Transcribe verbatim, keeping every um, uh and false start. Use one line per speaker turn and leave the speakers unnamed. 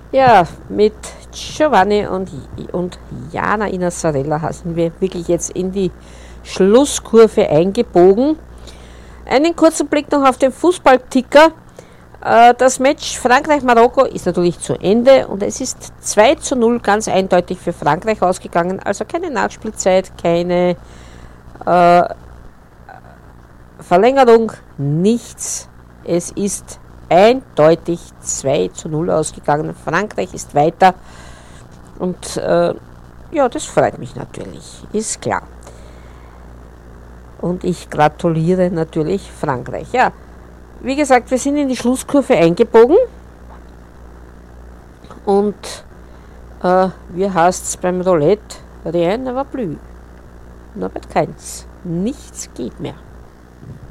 Ja, mit Giovanni und, und Jana Inazzarella sind wir wirklich jetzt in die Schlusskurve eingebogen. Einen kurzen Blick noch auf den Fußballticker. Äh, Das Match Frankreich-Marokko ist natürlich zu Ende und es ist zwei zu null ganz eindeutig für Frankreich ausgegangen. Also keine Nachspielzeit, keine äh, Verlängerung, nichts. Es ist eindeutig zwei zu null ausgegangen. Frankreich ist weiter und äh, ja, das freut mich natürlich, ist klar. Und ich gratuliere natürlich Frankreich. Ja, wie gesagt, wir sind in die Schlusskurve eingebogen und äh, wie heißt es beim Roulette? Rien ne va plus. Norbert Keins. Nichts geht mehr.